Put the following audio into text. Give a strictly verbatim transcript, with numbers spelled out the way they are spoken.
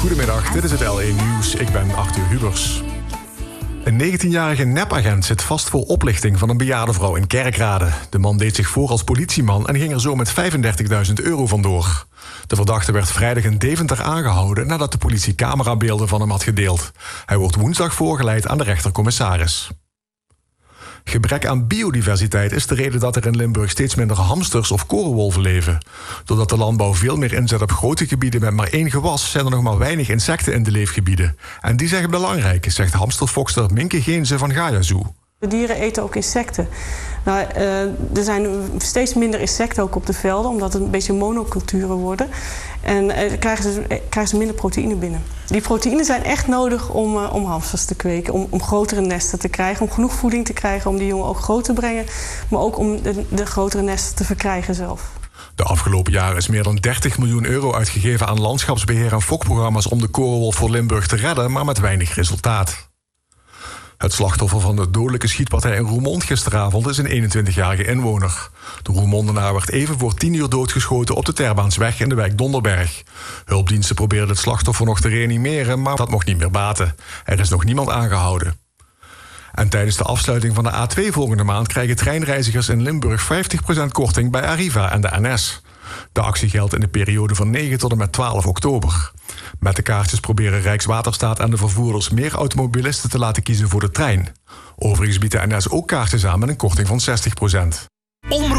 Goedemiddag, dit is het L één Nieuws. Ik ben Arthur Hubers. Een negentienjarige nepagent zit vast voor oplichting van een bejaarde vrouw in Kerkrade. De man deed zich voor als politieman en ging er zo met vijfendertigduizend euro vandoor. De verdachte werd vrijdag in Deventer aangehouden nadat de politie camerabeelden van hem had gedeeld. Hij wordt woensdag voorgeleid aan de rechtercommissaris. Gebrek aan biodiversiteit is de reden dat er in Limburg steeds minder hamsters of korenwolven leven. Doordat de landbouw veel meer inzet op grote gebieden met maar één gewas, zijn er nog maar weinig insecten in de leefgebieden. En die zijn belangrijk, zegt hamsterfokster Minke Geense van Gaia Zoo. De dieren eten ook insecten. Nou, uh, er zijn steeds minder insecten ook op de velden, omdat het een beetje monoculturen worden. En uh, krijgen, ze, uh, krijgen ze minder proteïne binnen. Die proteïnen zijn echt nodig om, uh, om hamsters te kweken, om, om grotere nesten te krijgen, om genoeg voeding te krijgen, om die jongen ook groot te brengen, maar ook om de, de grotere nesten te verkrijgen zelf. De afgelopen jaren is meer dan dertig miljoen euro uitgegeven aan landschapsbeheer en fokprogramma's om de korenwolf voor Limburg te redden, maar met weinig resultaat. Het slachtoffer van de dodelijke schietpartij in Roermond gisteravond is een eenentwintigjarige inwoner. De Roermondenaar werd even voor tien uur doodgeschoten op de Terbaansweg in de wijk Donderberg. Hulpdiensten probeerden het slachtoffer nog te reanimeren, maar dat mocht niet meer baten. Er is nog niemand aangehouden. En tijdens de afsluiting van de A twee volgende maand krijgen treinreizigers in Limburg vijftig procent korting bij Arriva en de N S. De actie geldt in de periode van negen tot en met twaalf oktober. Met de kaartjes proberen Rijkswaterstaat en de vervoerders meer automobilisten te laten kiezen voor de trein. Overigens biedt de N S ook kaartjes aan met een korting van zestig procent.